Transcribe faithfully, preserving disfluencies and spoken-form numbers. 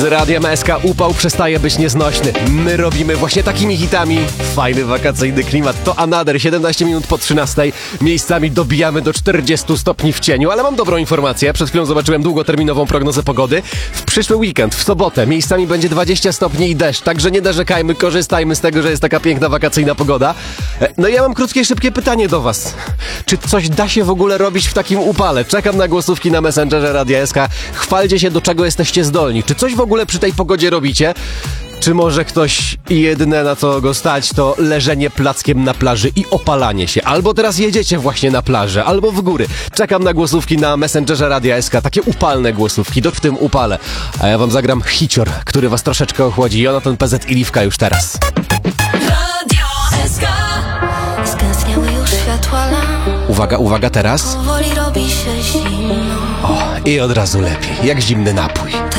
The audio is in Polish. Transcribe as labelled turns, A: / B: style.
A: Z Radiem S K upał przestaje być nieznośny. My robimy właśnie takimi hitami fajny wakacyjny klimat. To Another, siedemnaście minut po trzynastej. Miejscami dobijamy do czterdziestu stopni w cieniu, ale mam dobrą informację. Przed chwilą zobaczyłem długoterminową prognozę pogody. W przyszły weekend, w sobotę, miejscami będzie dwadzieścia stopni i deszcz, także nie narzekajmy, korzystajmy z tego, że jest taka piękna wakacyjna pogoda. No i ja mam krótkie, szybkie pytanie do was. Czy coś da się w ogóle robić w takim upale? Czekam na głosówki na Messengerze Radia S K. Chwalcie się, do czego jesteście zdolni. Czy coś w ogóle przy tej pogodzie robicie? Czy może ktoś jedyne na co go stać to leżenie plackiem na plaży i opalanie się? Albo teraz jedziecie właśnie na plażę, albo w góry. Czekam na głosówki na Messengerze Radia S K. Takie upalne głosówki, do w tym upale. A ja wam zagram hicior, który was troszeczkę ochłodzi. Jonathan P Z i Liwka już teraz.
B: Radio S K. Zgasniały już światła lamp.
A: Uwaga, uwaga teraz.
B: Powoli robi się zimno.
A: O, i od razu lepiej, jak zimny napój.